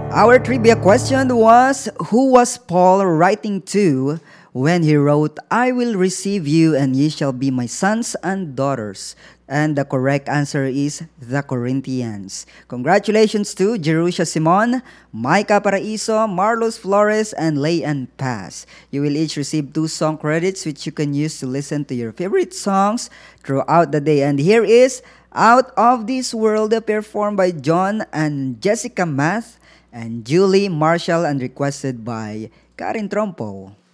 Our trivia question was, who was Paul writing to when he wrote, I will receive you and ye shall be my sons and daughters? And the correct answer is the Corinthians. Congratulations to Jerusha Simon, Micah Paraiso, Marlos Flores, and Layan Paz. You will each receive 2 song credits which you can use to listen to your favorite songs throughout the day. And here is Out of This World, performed by John and Jessica Math and Julie Marshall, and requested by Karin Trompo.